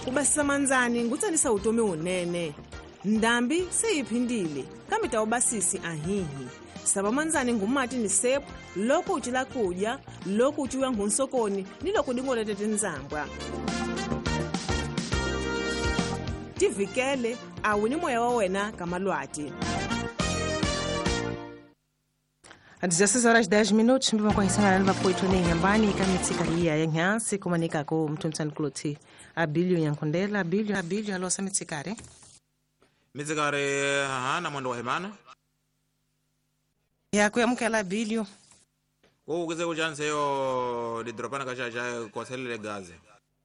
Kubasisa manzani ngutsanisa utomi unene. Ndambi seyiphindile kambe tawubasisi ahihi. Saba manzani ngumati ni sepu loko uchila kudya, loko uchiwa ngunsokoni ni loko dingoletete nzambwa. Tivikele awini moya wa wena kamalwati. Às 16h10 mbima kwa hisana nalva poitone nyambani kamitsika liya ya nyansi kumanika ko mtuntsani kuloti Abilio Nyankondela. Abilio alosa mitsikare hana mwendo wa hemana ya kuyamukela Abilio ukize kuchanseyo didropana kachacha kwaselele gaze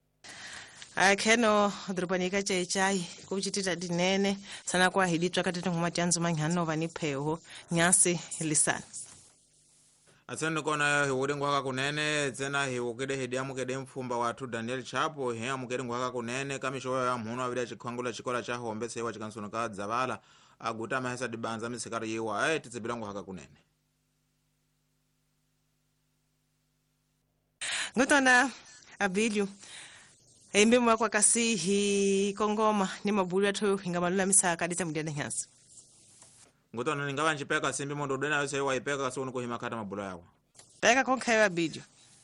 akeno dropanika chai kuchitita dinene sana kwa hiditwa katete ngumatianzo manghano vanipeho nyasi lisana Atsene kona hiwude ngwaka kunene tsena hiwukede hediamu kede mfumba watu Daniel Chapo hiamu kede ngwaka kunene kamisho ya mhuno avida chikwangula chikola cha hombe sewa chikansuno ka Zavala aguta mahesa dibanza misikari yewa titsibila ngwaka kunene ngutona Abilio embe mwakwa kasihi kongoma ni mabulu atho hingamalula misaka dita mudana nyansi ngutona ningaba njipeka simbi mondo dena yose waipeka kasonu ko himakata mabulo yawo peka konkhaya Abilio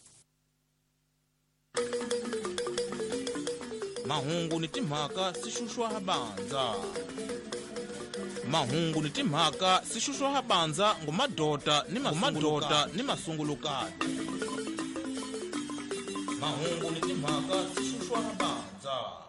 mahungu ni timhaka sishushwa habanza mahungu ni timhaka sishushwa habanza ngumadota ni masungulukati mahungu ni timhaka sishushwa habanza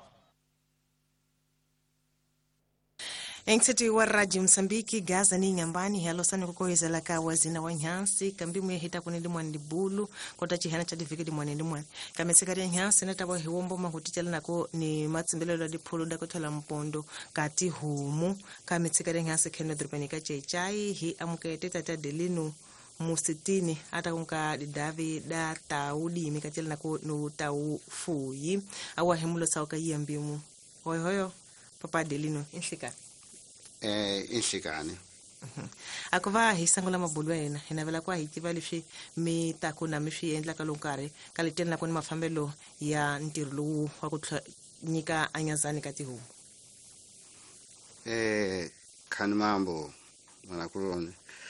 Engseti wa Radio Msambiki Gaza ni nyambani halosani kukohezela ka wazina wa nyansi kambimu ya hita kunidi mwandi bulu kota chihana cha divikidi mwandi mwani kametsikari ya nyansi natawa hiwombo mahutitela nako ni matsimbelelo la dipulu dakotala mpondo kati humu kametsikari ya nyansi keno drupanika chai hi amukete tata delinu musitini ata kunka didavi da taudi mikatela nako no tau fuyi awa hemulo sauka yambimu hoyo papa delinu inshika inshikane akuva hisangula mabulu ena hinavela kwa hitiva leswi mi taku na mi swi endla ka lonkari ka leteni na ku ni mafambelo ya ntirho lowu wa ku nyika anyazani ka tihomu khani mambo manakuloni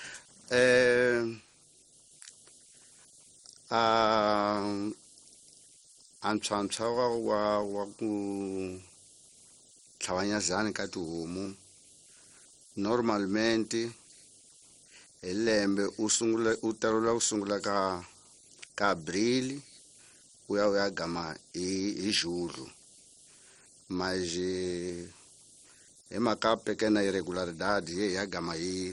antshwantshwa wa ku tlhavanyazani ka tihomu normalmente elembe utarula usungula ka Abril uya gama i julho mas ema pequena irregularidade ya gama i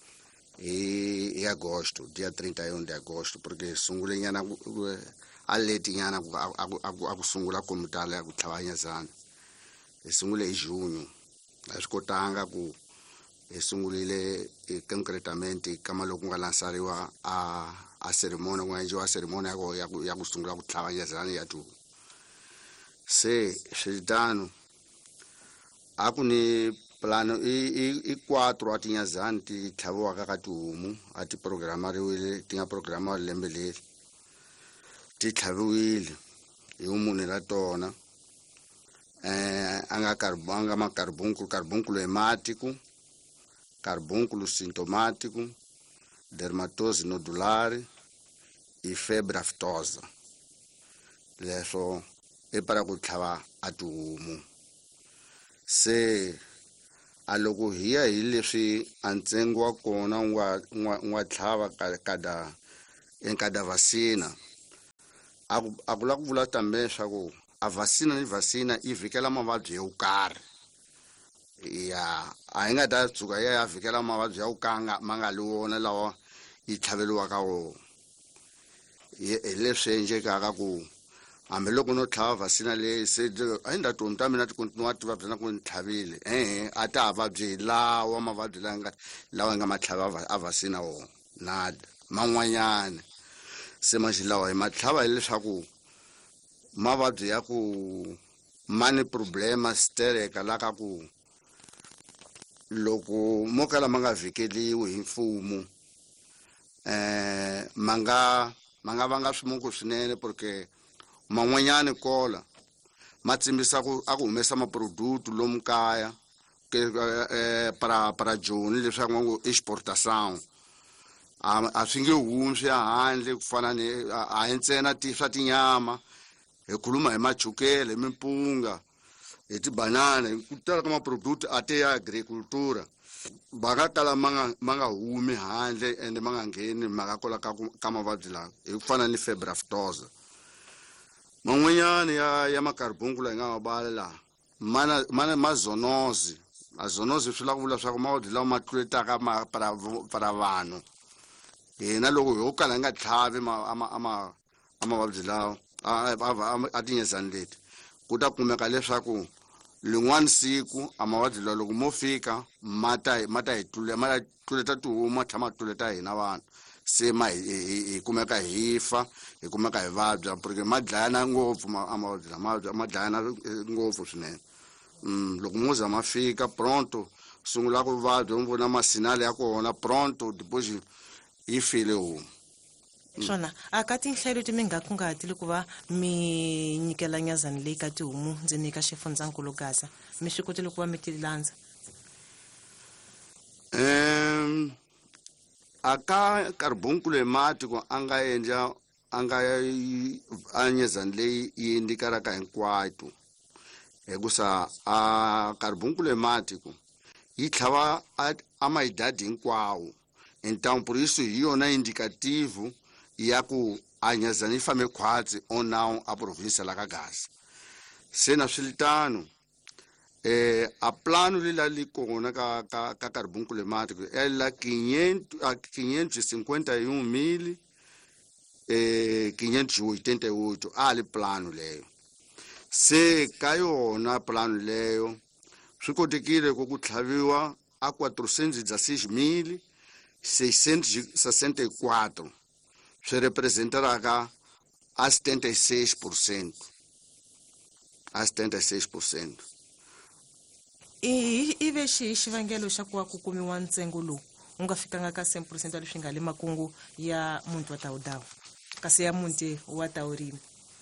agosto, dia 31 de agosto, porque sungula nyana aleti nyana akusungula komutala ya kutlhavanyazana sungula i junho asikotanga ku esungulile concretamente kama loko nga lansariwa a ceremony ngwenje ceremony ya kusungula kutlhavanyazana ya tu se xitano akuni plano i 4 atinyazana ti tlhaviwa ka tihomu ati programariwile tinga programa lembe leri ti tlhaviwile hi umune la tona anga carbúnculo hemático, carbúnculo sintomático, dermatose nodular e febre aftosa. Leswo para ku tlhava a tihomu se a loko hiya hi leswi a ntsengo wa kona wa tlhava kada vacina a ku la ku vula tambe swaku a vacina ni vacina i vikela mavabyi yo karhi ya a hi nga ta tsuka ya vikela mavabyi ya ukanga mangali wona lawa yi tlhaveliwa ka wo leswi endlekaka ku hambi loko no tlhava vacina leyi se a nda tomi ta mina ti continua ti vabyi na ku ni tlhavile a ta vabyi lawa mavabyi lawa nga ma tlhava a vacina wo na man'wanyana se maxilawa hi matlhava leswaku mavabyi ya ku mani problema stereka la ka ku loko mo kala ma nga vikeliwi hi mfumo manga vanga swimungu swinene porque man'wanyani kola ma tsimbisa aku humesa maproduto lomu kaya para Joni leswaku ngo exportação a swi nge humi swi ya handle ku fana ni a ntsena swa tinyama hi khuluma hi machukele hi mimpunga hi tibanana ku tala ka maproduto a te ya agricultura va nga tala ma nga humi handle ende ma nga ngheni mhaka kola ka mavabyi lawa hi ku fana ni febre aftosa man'wanyana ya makarbungu laha hi nga ma bala laha mana mazoonosi azoonosi swi la ku vula swa ku mavabyi lawa ma tluletaka para vanhu hina loko ho kala hi nga tlhavi mavabyi lawa a tinyezani leti ku ta kumeka leswaku lin'wana siku a mavabyi lawa loko mo fika mata hi tluleta tihomu ma tlhama tluleta hina vanhu se hi kumeka hi fa hi kumeka hi vabya porque ma dlayana ngopfu mavabyi lama ma dlayana ngopfu swinene loko mo za ma fika pronto sungula ku vabya mi vona masinale ya kona pronto deposit yi file homu swona a ka tinhla leti mi nga kunguhatile ku va mi nyikela nyazani leyi ka tihomu ndzi nyika xifundzankulu Gaza mi swi kotile ku va mi ti landza aka karbonkulu emati ku anga endla a nyazani leyi yi indikaraka hinkwato hikusa a karbonkulu emati ku yi tlhava a mayidadi hinkwawo então por isso hi yona indicativo ya ku a nyazani yi fambe khwatsi onawu a província la ka Gaza se na swilitano a plano lila li kona ka karbonkulu emati é la 551.588 ali plano leyo se ka yona plano leyo swi kotekile ku tlhaviwa a 416.664 swi representeraka a 76%. Ive xivangelo xa ku va ku kumiwa ntsengo lowu u nga fikanga ka 7% leswi nga le makungu ya munti wa Tautawu kasi ya munti wa Taurima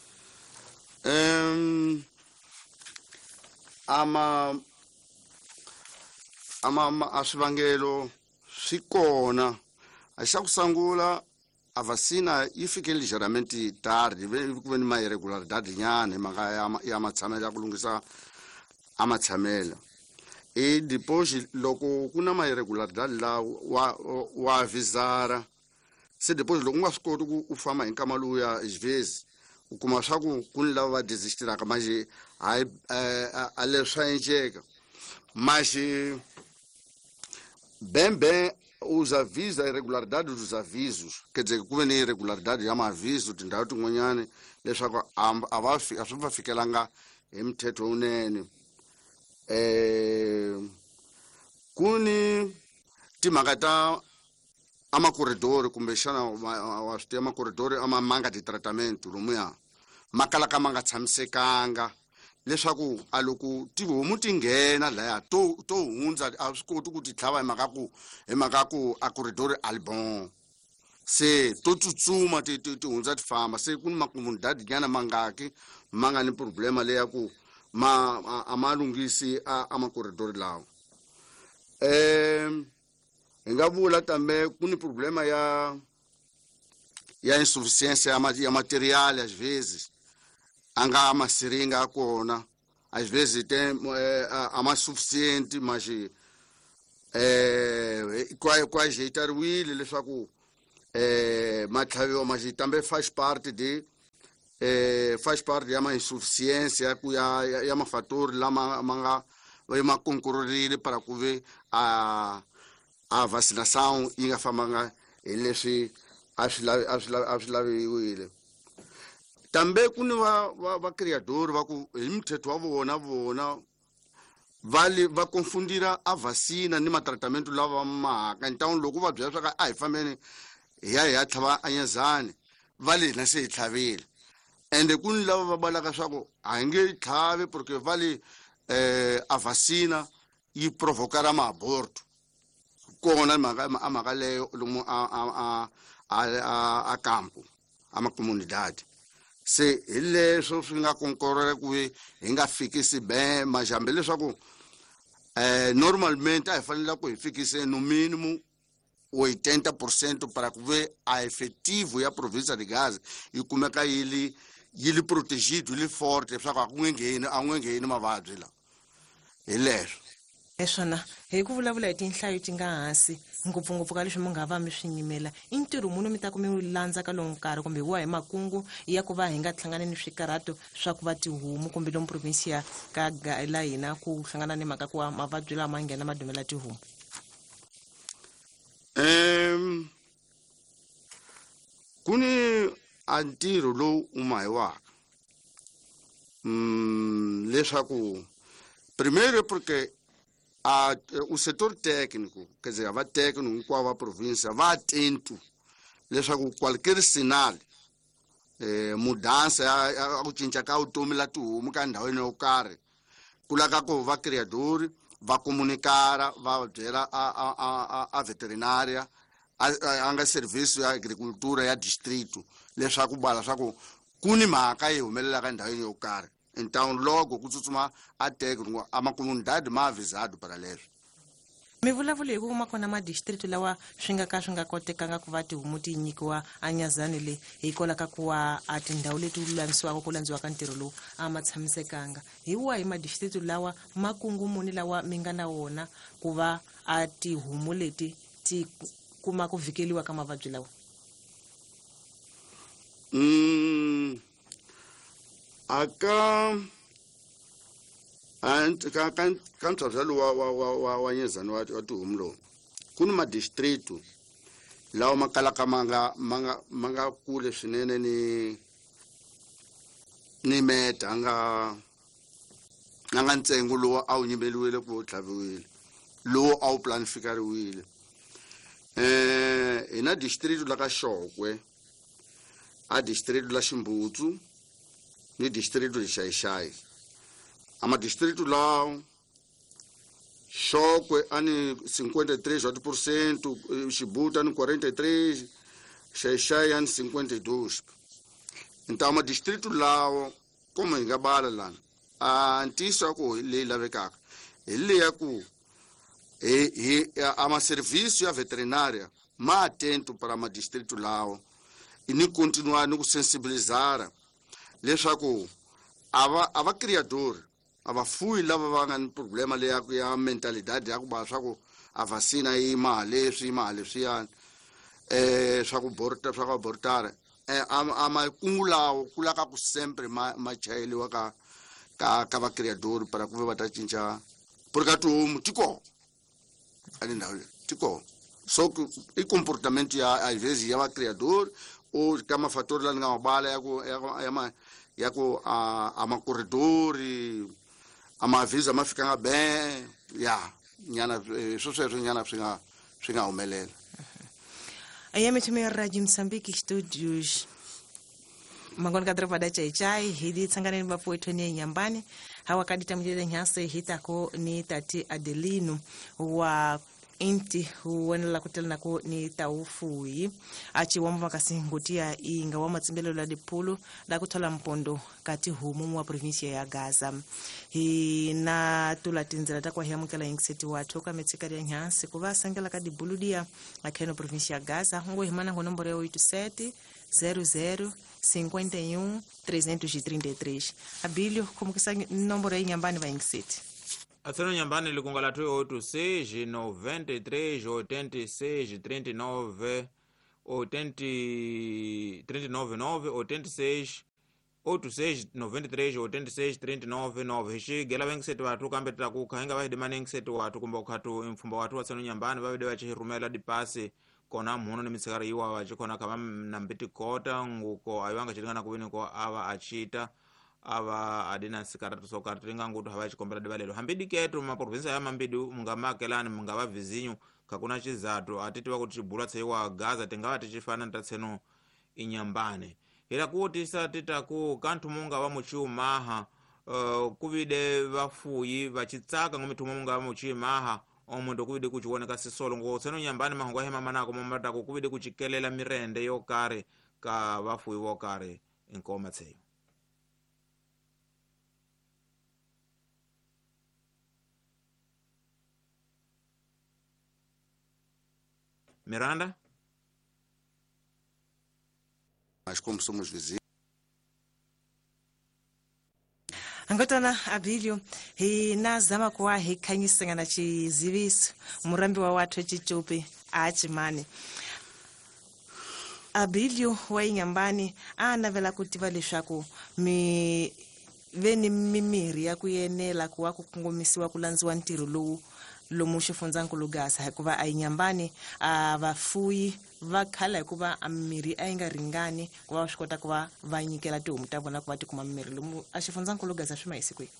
a swivangelo swi kona a xa ku sangula a vacina yi fike ligeramente tardi ku ve ni ma irregularidade nyana hi mhaka ya matshamelo ya ku lunghisa a matshamelo depois loko ku na ma irregularidade la wa avisara se depois loko u nga swi koti ku u famba hi nkama lowu ya xivezi u kuma swa ku ni lava va desistiraka manje hayi a leswi swa endleka mas bem os avisos da irregularidade dos avisos quer dizer ku ve ni irregularidade ya maaviso tindhawu tin'wanyani leswaku a swi va fikelanga hi mithetho wunene ku ni timhaka ta amakoridori kumbexana wa swi tiva makoridori manga di tratamento lomuya ma kalaka ma nga tshamisekanga leswaku a loko tihomu ti nghena laya to hundza a swi koti ku ti tlhava hi mhaka ku a koridori albon se to tsutsuma ti hundza ti famba se ku ni makomunidadi nyana mangaki ma nga ni problema leya ku ma lunghisi a makoridori lawa hi nga vula tambe ku ni problema ya insuficiência ya material às vezes anga masiringa kona às vezes tem a mais suficiente mas quase jeitariwile leswaku matlhaviwa mas também faz parte ya ma insuficiência ku ya mafatori lama ma concorrerile para ku ve a vacinação yi nga fambanga hi leswi a swi laviwile tambe ku ni va criador va ku hi mithetho wa vona va confundira a vacina ni matratamento lava mahaka então loko va byela swa a hi fambeni hi ya tlhava anyazani va le hina se hi tlhavile ende ku ni lava va balaka swa ku a hi nge tlhavi porque va le a vacina yi provokara maaborto kona mhaka leyo lomu a campo a macomunidade se hi leswo swi nga konkorela ku hi nga fikisi be majambe leswaku normalmente a hi fanele ku hi fikise no mínimo 80% para ku ve a efetivo ya província de Gaza yi kumeka yi li protegido yi li forte leswaku a nge ngheni mavabyi la hi leswo. Swona hi ku vulavula hi tinhlayo ti nga hansi ngopfungopfu ka leswi mu nga va mi swi nyimela i ntirho muni mi ta ku mi landza ka lowu nkarhi kumbe wa hi makungu ya ku va hi nga hlangana ni swikarhato swa ku va tihomu kumbe lomu provincia ka la hina ku hlangana ni mhaka ku wa mavabyi lama nghena madumela tihomu. Ku ni a ntirho lowu umahiwaka leswaku primeiro porque o setor técnico, quer dizer, va técnico hinkwavo va província va atento leswaku qualquer sinal mudança ya ku cinca ka vutomi la tihomu ka ndhawini yo karhi ku laka ku va criadori va comunicare va byela a veterinária a nga serviço ya agricultura ya distrito leswaku bala swaku ku ni mhaka yi humelela ka ndhawini yo karhi. Então logo ku tsutsuma a técnico a comunidade ma avisado para leswo. Mi vulavula hi ku kuma kona madistrict lawa swi nga ka swi nga kotekanga ku va tihomu ti nyikiwa a Nyazani le hikola ka ku wa a tindhawu leti lulamisiwaka ku landziwaka ntirho lowu a ma tshamisekanga hi wahi madistrict lawa makungu muni lawa mi nga na wona ku va a tihomu leti ti kuma ku vikeliwa ka mavabyi lawa? Aka ka ntshavelo wa Nyezani wa tihomu lowu ku ni madistritu lawa ma kalaka ma nga kule swinene ni meta nga ntsengo lowu a wu nyimeliwile ku tlhaviwile lowu a wu planifikariwile. Hi na distritu la ka Xokwe, a distritu la Ximbutsu ni distrito de Xai-Xai. Ama distrito lá Xokwe ani 53%, Xibuta ani 43%, Xai-Xai ani 52%. Então ama distrito lá como hi nga bala lana a ntiso ku leyi lavekaka hi leya ku ama serviço ya veterinária ma atento para ma distrito lawo ni continuar ni ku sensibilizar leswaku ava criador ava fui lava va nga ni problema leya ya mentalidade ya ku ba swa ku a vacina yi mali swiyani swa ku abortare ama kungulawo kulaka ku sempre ma chayeliwa ka va criador para ku va ta cinca porque tihomu tiko ali ndawu tiko so i comportamento ya às vezes ya va criador ou kama fator la nga mabala ya ku ama corredori ama avisa ma fikanga bem ya nyana sweswo nyana swi nga humelela. Ayame tshime Radio Msambiki Studios mangoni ka dropa da chai hidi tsanganeni bapoethweni Nyambani hawa kadita mjele nyase hitako ni tati Adelino wa inti huwenela kutelana ko ni taufuyi achi wamba makasingutia inga wa matsimbelo la dipulu la kuthola mpondo kati humu wa provincia ya Gaza na tula tinzela takwa hiamukela ingiseti watu kametsikari ya nyansi kuva sangela ka dibuludia akeno provincia ya Gaza ngo himana ngo nomboro ya 87 00 51 333 Abilio kumukisa nomboro ya Nyambani va ingiseti atseno Nyambani likunga la 86 93 86 39 39 86 86 93 86 39 9 hishi gela vengiseti watu kambe takuka hinga vahidi manengiseti watu kumba ukhatu mfumba watu watseno Nyambani vavide vachihirumela dipasi kona mhuno ni mitsikari iwa wachikona kama nambiti kota nguko ayuanga chitingana kuwini ko ava achita ava adina sikaratu sokaratu linga ngutu hava chikombera divalelo hambidi ketu maprovinsa ya mambidi mungamakelani mungava vizinyu kakuna chizatu atiti wakuti chibula tseiwa Gaza tingawa tichifana ntatseno Inyambane ila kuti satita ku kantu munga wa muchiumaha kuvide vafuyi vachitsaka ngomitumo munga wa muchiumaha omuntu kuvide kuchiwoneka sisolo ngo tseno Nyambani mahongo hema manako momata kuvide kuchikelela mirende yokare ka vafuyi wokare inkoma tseyo. Miranda? Mas como somos vizinhos, angotana Abilio hi nazama kuwa hi khanyisanga na chiziviso murambi wa watu chichupi achimani. Abilio wa Inyambani anavela kutiva leswaku veni mimiri ya kuyenela kuwa kukongomisiwa kulandziwa ntirho lomu xifundzakulu Gasa hikuva a Inyambani vafuyi va khala hikuva a mimiri a yi nga ringani ku va swi kota ku va va nyikela tihomu ta vona ku va tikuma mimiri lomu a xifundzakulu Gasa swi mahisi kwihi.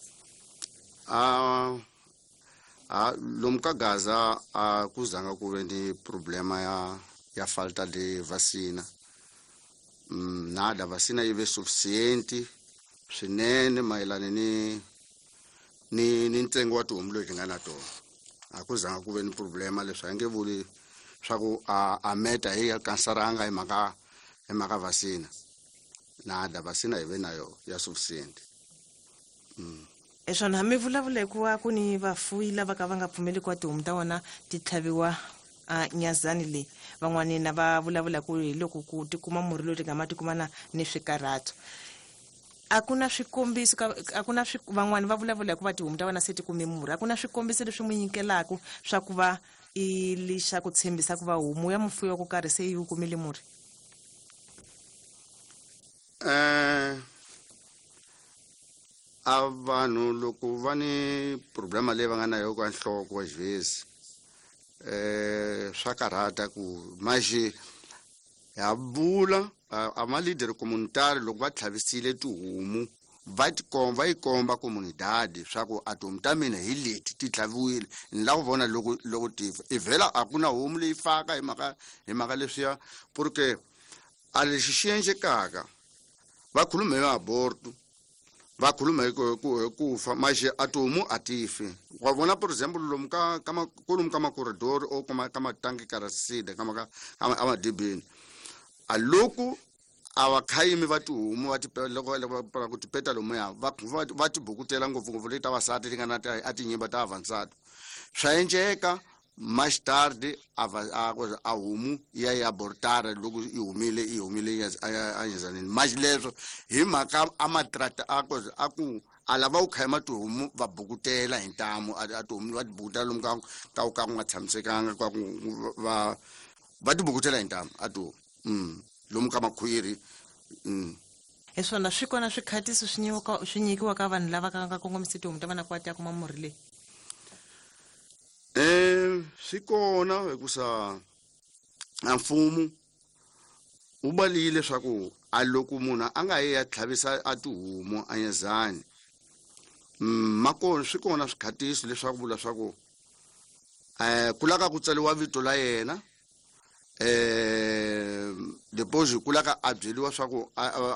lomu ka Gaza ku zanga ku ve ni problema ya falta de vacina. Nada vacina yi ve sufficienti swinene mayelana ni ntsengo wa tihomu leti nga na tona. A ku zanga ku ve ni problema leswi a nge vuli swa ku a meta hi kansaranga hi mhaka vacina. Nada vacina hi ve na yo ya sufficienti. Eswona mi vulavula hikuva ku ni vafuyi lava ka va nga pfumeli kwa tihomu ta vona ti tlhaviwa Nyazani leyi van'wani na va vulavula ku hi loko ku tikuma murhi lowu ti nga ma tikumana ni swikarhato. A ku na swikombiso van'wani va vulavula hikuva tihomu ta vona se ti kume murhi. A ku na swikombiso leswi mu nyikelaku swa ku va i lixa ku tshembisa ku va homu ya mufuwi wa ku karhi se yi kumile murhi. A vanhu loko va ni problema leyi va nga na yo ka nhloko wa xivesi swa karhata ku maji ya bula a ma leader communitary loko va tlhavisile tihomu va yi komba comunidade swa ku a tihomu ta mina hi leti ti tlhaviwile ni la ku vona loko ti fa i vhela a ku na homu leyi faka hi mhaka leswiya porque a lexi xi endlekaka va khuluma hi aborto va khuluma hi ku fa maji a tihomu a ti fi. Wa vona for example lomu ka makoridori o ka matangi karasida ka madibini a loko a vakhayimi va tihomu va ku tipeta lomuya va ti bukutela ngopfungopfu leti ta vasati ti nga na a tinyimba ta avansati swa endleka más tarde a homu ya yi abortara loko i humile a Nyazaneni mas leswo hi mhaka a matrata a ku a lava ku khayima tihomu va bukutela hi ntamu a tihomu va ti bukutela lomu ka ku nga tshamisekanga ka ku va ti bukutela hi ntamu a tihomu lomu ka makhwiri. Eswona swi kona swikhatiso swi nyikiwa ka vanhu lava ka nga kongomisi tihomu ta vona ku va ti ya kuma murhi leyi. Swi kona hikusa a mfumo wu balile swa ku a loko munhu a nga yi ya tlhavisa a tihomu a Nyazani swi kona swikhatiso leswaku vula swa ku ku laka ku tsaliwa vito la yena deposit ku laka a byeliwa swa ku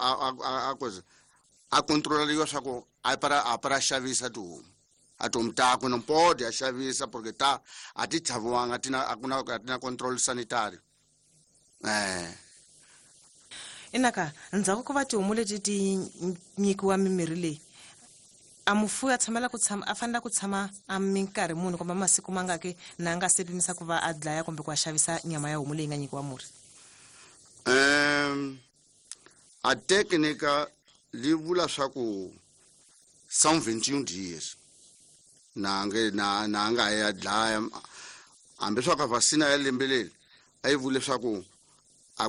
a controleriwa swa ku a para xavisa tihomu a tihomu takwe no pode a xavisa porque a ti tlhaviwanga a ku na control sanitary. Inaka ndzhaku ko va tihomu leti ti nyikiwa mimirhi leyi a mufuwi a fanele ku tshama a minkarhi munhu kumbe masiku mangaki na nga se pimisa ku va a dlaya kumbe ku xavisa nyama ya homu leyi nga nyikiwa murhi. A técnica li vula swa ku são 21 dias na nga ya dlaya hambi swa ka vacina ya lembe leri a yi vule swa ku a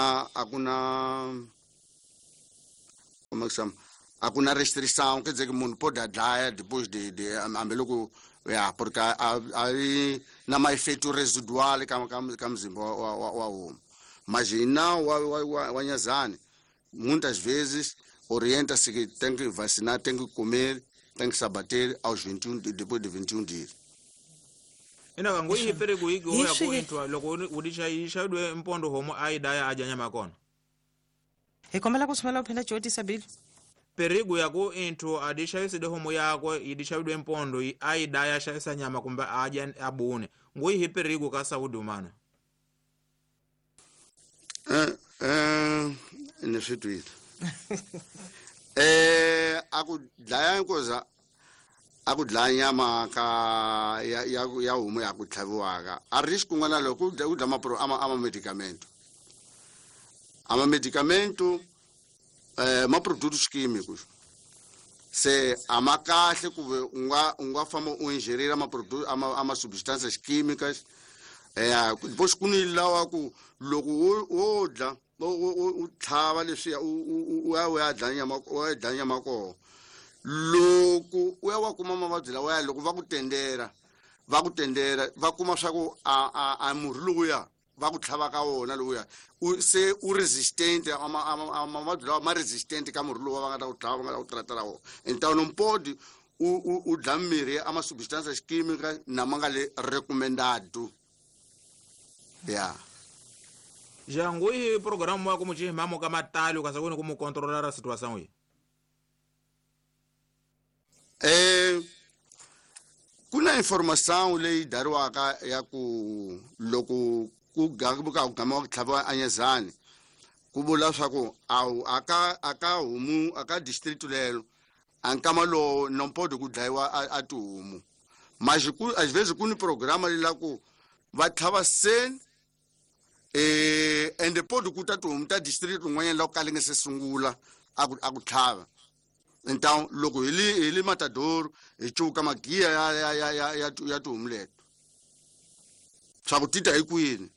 ku na restrição quer dizer que munhu pode dlaya depois de hambi loko ya porque a yi na ma efeito residual ka mzimba wa homu mas na wa Nyazani muitas vezes orienta-se que tem que vacinar, tem que comer, tem que se abater aos 21, depois de 21 dias. Ina ngo yi pere go igo ya ko into loko udisha yishadwe mpondo homo aidaya ajanya makona. He kombela kusumela uphenda joti sabili. Perigo ya go into adisha yiside homo yako idishadwe mpondo aidaya shayisa nyama kumba aja abune. Ngo yi perigo ka Saudi mana. Ne switwile. aku dlaya inkoza aku dlaya nyama ka ya homu ya ku tlhaviwaka a ri xikungana loko u dya amamedikamento ma produce químicos se ama kahle ku unga famba u ingerira ama substâncias químicas depois kuni lawa ku loko wo dla u tlhava leswi u ya dlaya nyama koho loko u ya wa kuma mavabyi lawa loko va ku tendera va kuma swa ku a murhi lowuya va ku tlhava ka wona lowuya se u resistent mavabyi lawa ma resistent ka murhi lowu va nga ta ku tlhava va nga ta ku tratela wona então non pode u dla mirhi ama substâncias químicas na ma nga le recomendado jangu hi programu wa ku muchihimamo ka matali ukasa kuni ku mu controlar situação yi kuna informação leyi dariwaka ya ku loko ku gama ku tlhaviwa anyezani ku vula swa ku aka homu aka district lelo ankama lowo non pode ku dlayiwa a tihomu mas às vezes kuni programa leyi la ku va tlhava sen and pode ku ta tihomu ta district un'wanyana la ku kale nge se sungula a ku tlhava então loko hi li matador hi cuka magiya ya tihomu leto swa ku tita hi kwini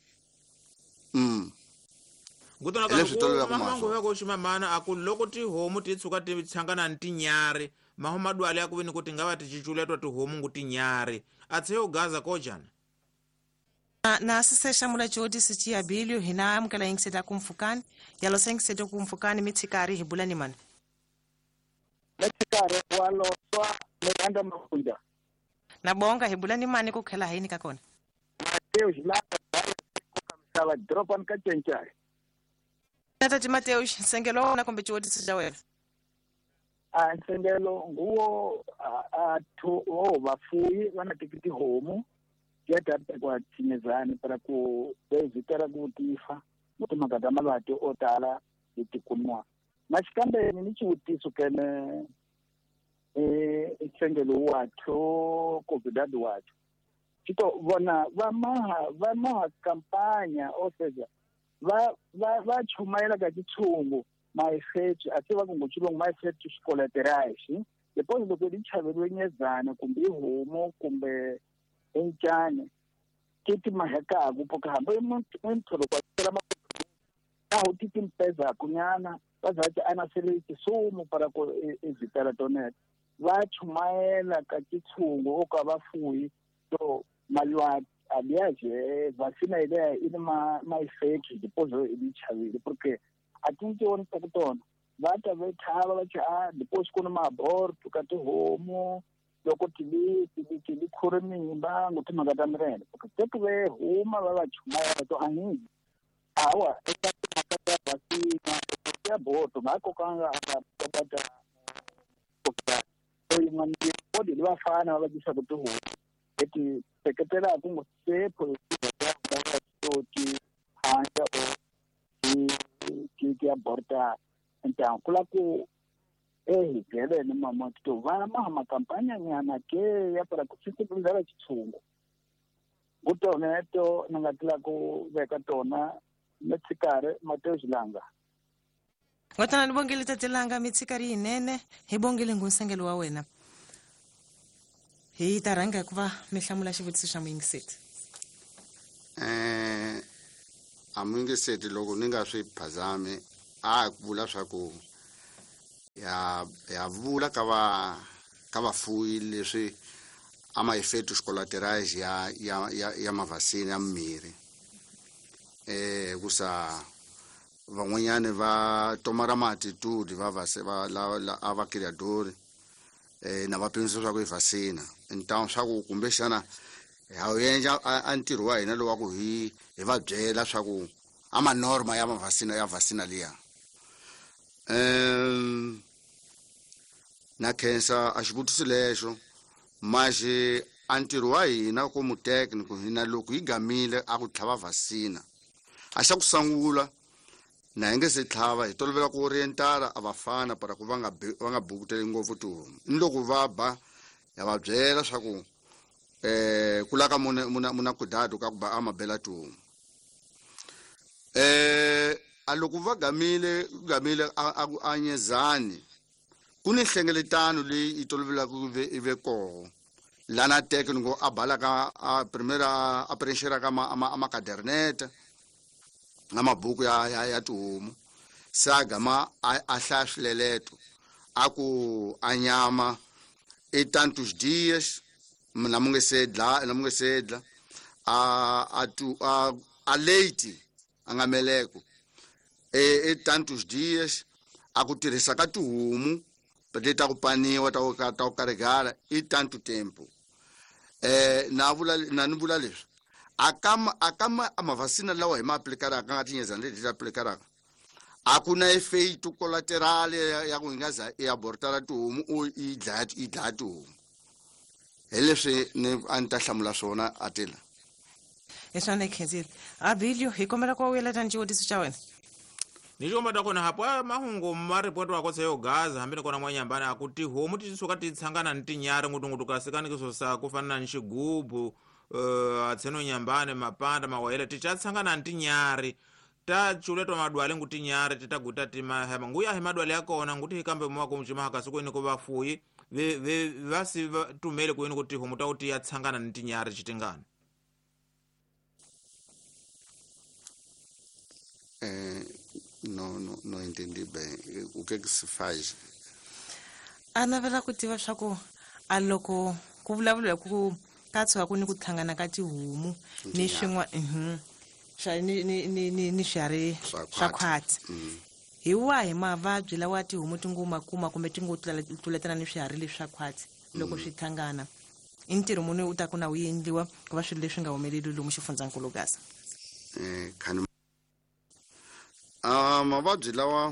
ngutonakamangu ximamana aku loko tihomu ti tshuka ti tshangana ni tinyari mahumadwale ya ku veni ku ti nga va ti ciculetwa tihomu ngu tinyari a tshe u gaza ko jana na sisexamula jodi sichiyabilio hina amukela yingiseta kumfukani yalo sengisete kumfukani mitsikari hi bula ni mani mitsikari waloswa miranda mafunda nabonga hi bula ni mani kukhela haini ka kona Mateo Hilaka kamsava drop an ka cencari tati Mateo nsengelo na kombe jodi sijawela nsengelo nguwo vafuyi vana tikiti homu kwa timezani para ku bezitara ku tifa muti magada mavati o tala letikunwa maxikambeni ni xivutiso kene nsengelo watho covid watho xito vona va maha kampanya o seza va chumayela ka titshungu maefetu a tiva ku ngochilongo maefetu xicolaterais depois loko di chaveriwe nyezana kumbe homo kumbe enjani kiti mahekaku poka hamba emtholo kwatsela naho titi mpeza kunyana vazathi anasele tisumu para ko ezitala tonet va chumayela ka titshungu oka vafuyi to malwa aliaje vacina ile ini maefetu depois ili chavile porque atinti on tokutona vata vethava vacha depois kuna maaborto ka tihomu loko tili khuri mimba nguti magata mirene tetu ve huma va chumayela to ahingi awa eka makata vasina ya boto ngako kanga akapata kokta oyimani bodi vafana vajisa kuti ho eti seketela kungo sepo ya toti hanja o ki aborta então kula ku gele ni mama to va ma kampanya nyana ke ya para kusikulindala chitsungu gutoneto nangatila ku veka tona metsikare Mateo Hilanga ngotana ni bongile tatelanga mitsikari inene hi bongile ngunsengelo wa wena hi taranga kuva mihlamula xivutiso xa muyingiseti a muyingiseti loko ni nga swi phazame a ku vula swa ku ya vula ka vafuyi leswi ama efeitos colaterais ya mavacina ya mirhi kusa van'wanyani va tomara maatitude a va criadori na va pinisa swa ku hi vacina então swa ku kumbexana ha yenja a ntirho wa hina lowa ku hi va byela swa ku ama norma ya vacina liya na khensa a xivutiso lexo maxe a ntirho wa hina como técnico hina loko hi gamile a ku tlhava vacina a xa ku sangula na nge se tlhava hi tolovela ku orientara a vafana para ku va nga bukuteli ngopfu tihomu ni loko va ba ya va byela swa ku kulaka muna kudadu ka ku ba a mabela tihomu a loko va gamile a Nyezani ku ni hlengeletano leyi i tolovelaka ive koho lana teke ngo a bala ka a primera a pressure ka makaderneta na mabuku ya tihomu sagama a hlashileleto aku anyama e tantos dias namunge sedla a leite angameleko e tantos dias aku tirhisa ka tihomu leta ku paniwa ta ku karigala i tanto tempo na ni vula leswi akama amavasina lawa hi ma aplikaraka nga tinyezana leti ta aplikaraka a ku na efeito collateral ya ku hingaza i abortara tihomu o i dlaya tihomu hi leswi ni a ni ta hlamula swona atela eswana ikhenzile Abilio hi kombela ku wela tani xivutiso xa wena ni xomba ta kona hapo mahungu ma report wa kotsa yo gaza hambi ni kona n'wanyambani a ku tihomu ti suka ti tshangana ni tinyari ngudungudu kasi ka ni kisosa ku fana na ni xigubu a tsheno nyambani mapanda mawayele ti cha tshangana ni tinyari ta chuletwa madwale ngu tinyari ti ta guta ti mahema nguya hi madwale ya kona nguti hi kambe mwa ku mchima kasi ku ni ku vafuyi va si tumele ku ni ku tihomu ta ku ti ya tshangana ni tinyari xitingana no entendi bem o que se faz a navela ku tiva swa ku a loko ku vulavula ku ka tshuka ku ni ku tlhangana ka tihomu ni swin'wa ni swiharhi swa khwatsi hi wahi mavabyi lawa tihomu ti ngo makuma kumbe ti ngo tluletana ni swiharhi leswi swa khwatsi loko swi tlhangana i ntirho muni u ta ku na wu endliwa ku va swilo leswi nga humeleli lomu xifundzankulu gasa mavabyi lawa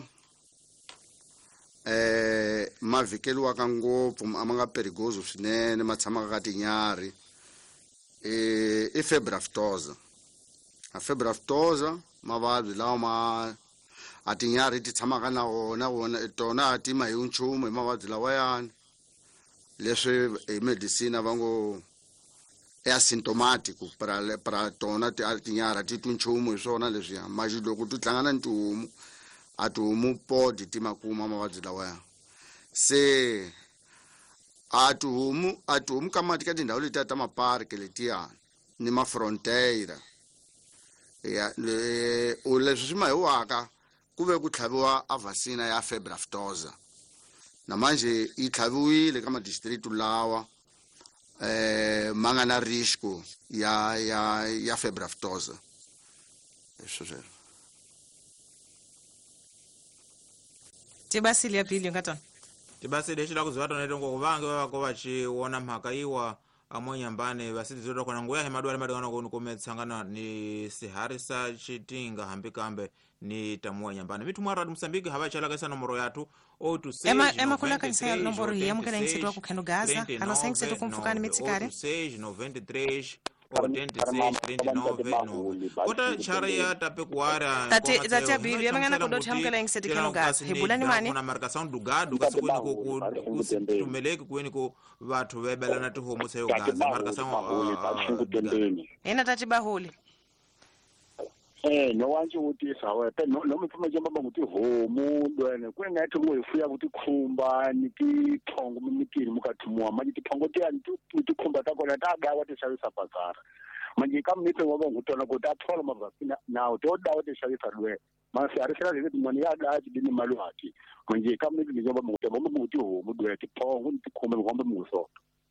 ma vhikeliwaka ngopfu ma nga perigoso swinene ma tshamaka ka tinyari i febrile aftosa a febrile aftosa mavabyi lawa a tinyari ti tshamaka na wona tona a ti ma hi nchumu hi mavabyi lawayani leswi hi medicine va ngo e asymptomatic para tona tinyara ti tu nchumu hi swona leswiya maju loko tu tlangana ni tihomu a tihomu podi ti makuma mavabyi lawaya se a tihomu ka mati ka tindhawu letiya ta maparke letiya ni mafrontiera leswi swi ma hiwaka ku ve ku tlhaviwa a vaccina ya febrile aftosa na manje yi tlhaviwile ka madistrict lawa manga na risco ya febrile aftosa sweswo tibasile Abilio nga tona tibasile lexi la ku ziva tona leti ngo vange va va ko va xi wona mhaka yiwa amonyambane va siti zota kona nguya hi madwale madingana ko ni kome tshangana ni sihari sa xitinga hambi kambe ni tamuwa nyambane mitumwa radio Mozambique hava chala ka sa nomoro yathu ema kula ka isa nomboro hi amukela ngisetwa ku kheno gaza halo sengiseto ku mfukani mitsikari 93 kota chari ya tape kuara tati Abilio yamangana ko doti amukela ngiseti kheno gaza hebulani mani kuna marka sound dugadu kasi kweni ku tumeleki kweni ku vathu vebelana tihomu sayo gaza marka sound ena tati baholi no wanje utisa wepe no mipfume jamba banguti homu lwene kwena yathi ngoyifuya ukuthi khumba niki thongo mikiri mukathumwa manje tiphongo ti antu tikhumba ta kona ta dawa ti xavisa bazara manje ka mipe ngoba ngutona ko ta thola mavasina nawo to dawa ti xavisa lwe mase arisela leti mani ya da ti ni malwati manje ka mipe ni jamba banguti homu lwe tiphongo tikhumba ngombe muso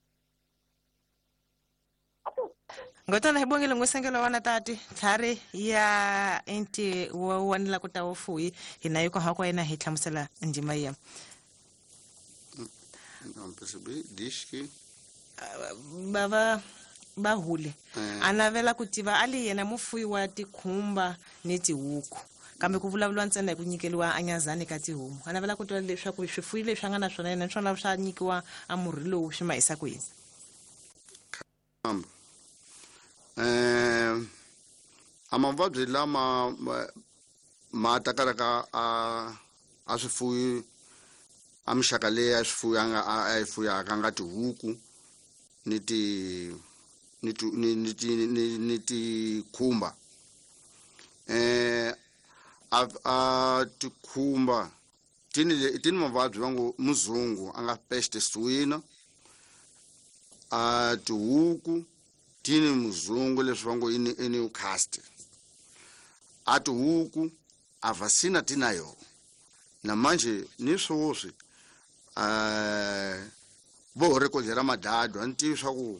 ngotona hibongile ngusengelo wana tati tlhari ya enti wanela ku ta wufuyi hina yiko hakwa ina hi tlhamusela ndima ya baba bahule anavela ku tiva ali yena mufuyi wa tikhumba ni tihuku kambe ku vulavuriwa ntsena hi ku nyikeliwa anyazani ka tihomu anavela ku tiva leswaku swifuyi leswi a nga na swona yena swona swa nyikiwa a murhi lowu swi ma hisa ku yini amavabyi lama ma ta karaka a swifuwi a mixaka leyi ya swifuwi a yi fuyaka nga tihuku ni ti khumba a tikhumba tini mavabyi va ngo muzungu a nga peste suina a tihuku tini muzungu leswi va ngo i Newcastle a tihuku a vacina tina yo na manje ni swoswi vo rekolera madadu a ni tivi swa ku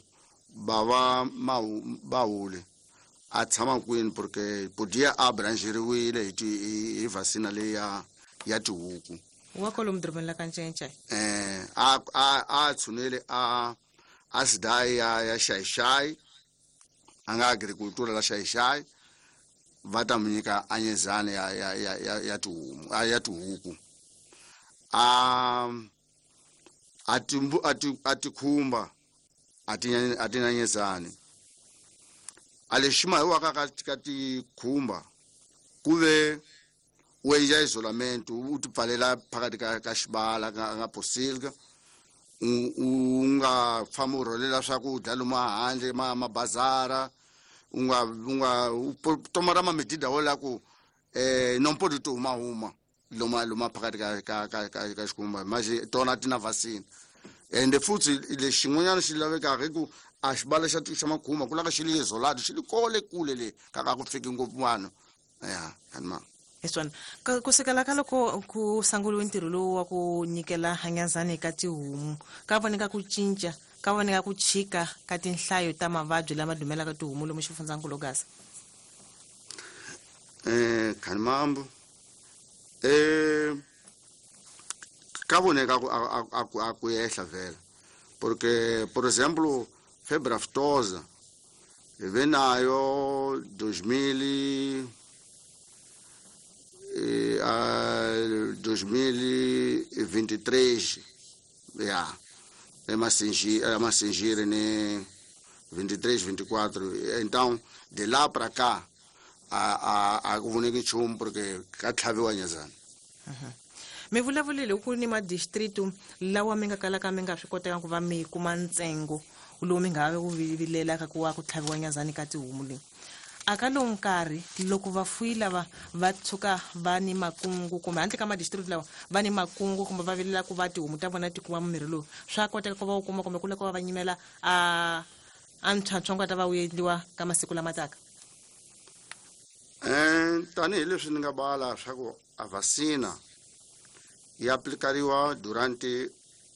ba hule a tshama kwini porque podia a brancheriwile hi vacina leyi ya tihuku wa kolomu dirumela ka ncence a tshunele a sidai ya xaixai a nga agricultura la xaixai va ta mu nyika anyezana ya tihuku a tikhumba a ti nyanyezani a lexi ma hiwaka ka tikhumba ku ve u endla isolamento u ti pfalela phakati ka xibala nga posilka u nga fambi u rholela swakudya lomu handle mabazara u nga tomara mamedida wo la ku nompodi to huma loma phakati ka xikhumba manje tona ti na vacina ende futhi lexin'wanyana xi lavekaka hi ku a xibala xa makhumba ku laka xi li isolado xi li kule le ka ku fiki ngopfu vanhu ya kanima eswona ku sekela ka loko ku sanguliwe ntirho lowu wa ku nyikela hanyazani ka tihomu ka voneka ku cinca ka voneka ku chika ka tinhlayo ta mavabyi lama dumelaka tihomu lomu xifundzakulu Gaza kanimambo ka voneka a ku yehla vela porque por exemplo febre aftosa ve nayo 2023 ya masingire ne 23 24 então de lá para cá a ku voneki nchumu porque ka tlhaviwa nyazana mi vulavulile ku ni madistritu lawa mi nga kalaka mi nga swi koteka ku va mi kuma ntsengo lowu mi nga ku vivilelaka ku wa ku tlhaviwa nyazani ka tihomu leyi aka lowu nkarhi loko vafuyi lava va tshuka va ni makungu kumbe handle ka madistritu lawa va ni makungu kumbe va vilela ku va tihomu ta vona ti kuma mimirhi lowu swa koteka ku va wu kuma kumbe ku loko va va nyimela a ntshwantsho nga ta va wu endliwa ka masiku lama taka tanihi leswi ni nga bala swa ku a vacina yi aplikariwa durante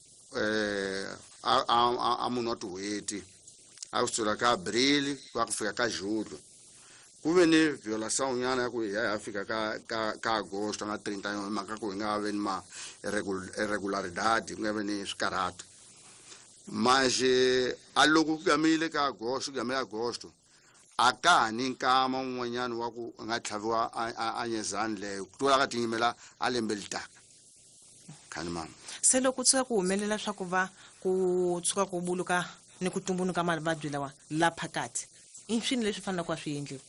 a munhu wa tihweti a kusukela ka April ku ya ku fika ka June ku ve ni violação nyana ya ku ya fika ka Agosto nga 31 mhaka ku hi nga ve ni ma irregularidade ku nga ve ni swikarhata manje a loko ku gamile ka Agosto a ka ha ni nkama un'wanyana wa ku nga tlhaviwa a nyezani leyo ku tlula ka tinyimela a lembe litaka khani mama se loko tshuka ku humelela swa ku va ku tshuka ku buluka ni ku tumbuluka mavabyi lawa la phakati i swini leswi faneleke wa swi endliwa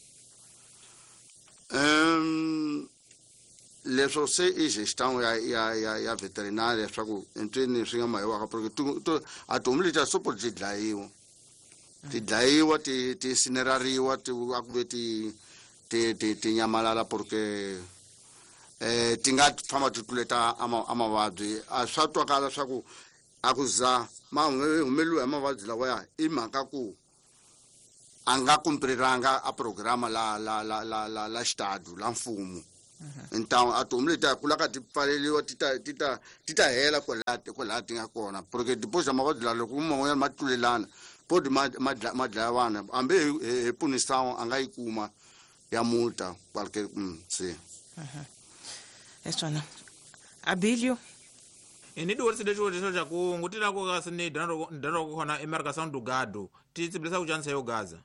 leswo se i gestão ya veterinária swa ku entweni swi nga mahiwaka porque a tihomu letiya so pode ti dlayiwa ti sinerariwa a ku ve ti nyamalala porque ti nga famba ti tluleta a mavabyi a swa twakala swa ku a ku za ma humeliwe hi mavabyi lawaya i mhaka ku a nga kumpiriranga a programa la xitadu la mfumo então a tihomu letiya kulaka ti pfaleliwa ti ta hela kwalaha ti nga kona porque depois ya mavabyi lawa loko man'wanyana ma tlulelana podi ma dlaya vana hambi hi punisawu a nga yi kuma ya multa qualquer se eswona Abilio ini diworiside xiwotixo xa ku ngutilako kasi ni danaroko khona emarcação do gado ti tsibilisa ku canisa yo Gaza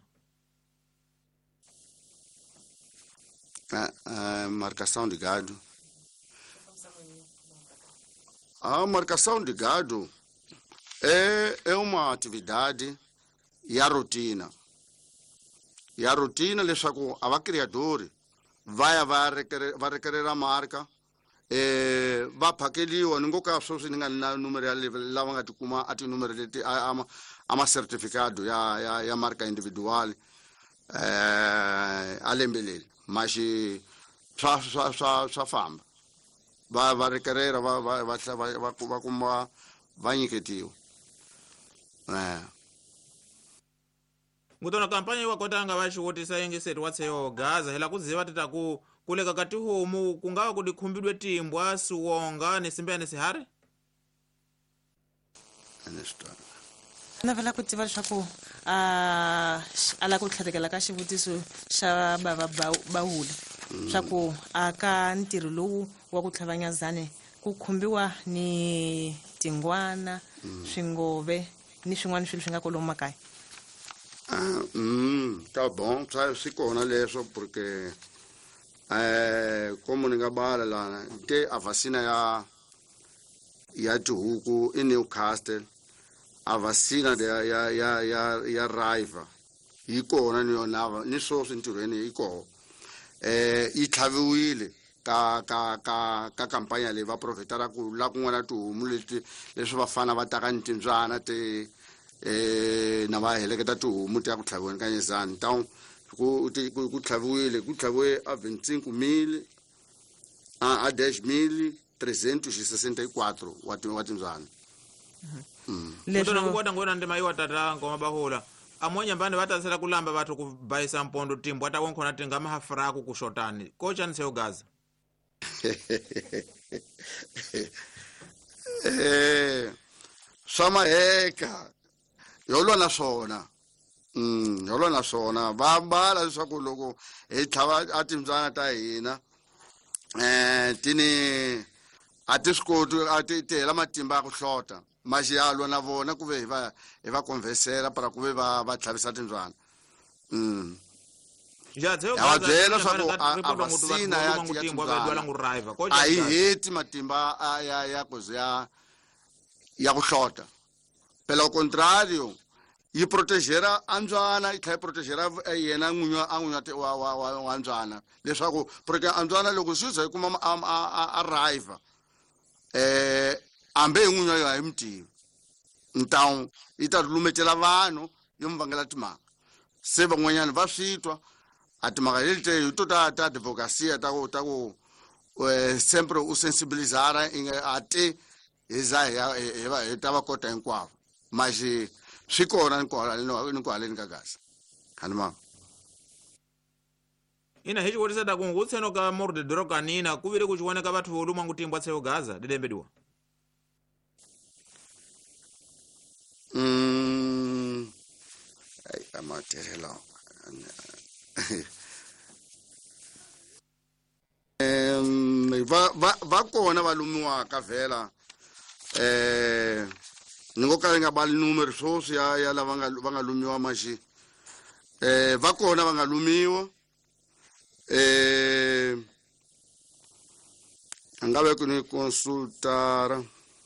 marcação de gado a marcação de gado é uma atividade ya rotina leswaku a va criadori va ya va rekerera marka va phakeliwa ni ngo ka sweswi ni nga na numero ya lava nga tikuma a tinumero leti ama certificado ya marka individual a lembeleli mashi swa famba va rekerera va kuma va nyiketiwa ngutona kampanya iwakotanga vaxiwotisa yingiseti wa tsheyo gaza hela ku ziva titaku kuleka ka tihomu ku nga va ku dikhumbidwe timbwa siwonga ni simbe ya ni sihari na vela ku tiva leswaku a la ku tlhatekela ka xivutiso xa bahuli swa ku a ka ntirho lowu wa ku tlhavanyazane ku khumbiwa ni tingwana swingove ni swin'wana swilo swi nga kolomu makaya tá bom swi kona leswo porque como ni nga bala lana te a vacina ya tihuku i Newcastle a vacina ya Riva yi kona ni yona ni swoswi ntirhweni yi kona yi tlhaviwile ka kampanya leyi va profetara ku la kun'wana tihomu leswi vafana va taka ni timbyana na va heleketa tihomu ti ya ku tlhaviweni ka Nyezani ku tlhaviwe a 25,000 a 10,364 wa timbyana ngutona kubota ngona ndima iwa tata ngoma bahula amonya mbane vatasela kulamba vathu ku bayisa mpondo timbwa ta konkhona tingama hafraku ku shotani kocha ni tsheyo gaza swa maheka yolwa na swona va mbala leswaku loko hi tlhava a timbyana ta hina a ti swi koti ti hela matimba ya ku hlota maxiyalwa na vona ku ve hi va konvhesela para ku ve va tlhavisa timbyana ya va byela leswaku a vasina ya timbyana a yi heti matimba ya kuze ya ku hlota pela au contrario yi protegera andzwana yi tlhela yi protegera yena n'winyi wa ndzwana leswaku porque andzwana loko swi za yi kuma a riva hambe hi n'winyi wa yona hi mutivi ntawu yi ta lumetela vanhu yo mi vangela timhaka se van'wanyana va swi twa a timhaka leti hi to ta advocacia ta ku sempre u sensibilizara a ti hi za hi ta va kota hinkwavo maxi swi kona ni kwaleni ka gaza kanima ina hi xiwotisa ta ku ngutsheno ka mordedoro kanina ku vile ku xiwoneka vathu voluma ngutimbwa tsheyo gaza dilembediwa amaterela va kona va lumiwaka vhela ni ngo ka nga bali numero swoswi ya lava va nga lumiwa maxi va kona va nga lumiwa a nga ve ku ni consultara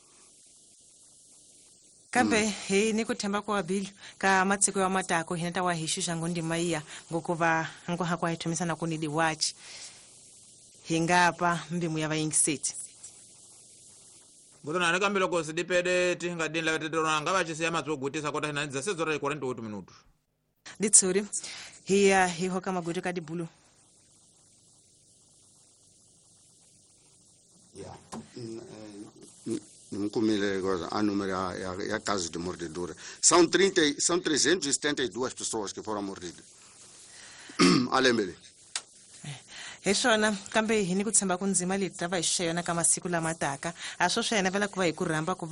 kambe hi ni ku themba ku wabili ka matsiko ya matako hina ta wa hi xixango ndima iya ngokuva ngoha kwa hi thomisana ku ni di watch hi nga pa mbimu ya vayingiseti ngutona ni kambe loko sidipede ti nga dini lava titirona nga va xisiya matsi wo gutisa kota hina dza se dzora hi 48 minutos ditshuri hi hoka magudu ka dibulu não comile a número a casos de mordedura. São 372 pessoas que foram mordidas. Alembele. Hi swona kambe hi ni ku tshemba ku ndzima leti ta va hi xixayona ka masiku lama taka a swo swi hina vela ku va hi ku rhamba ku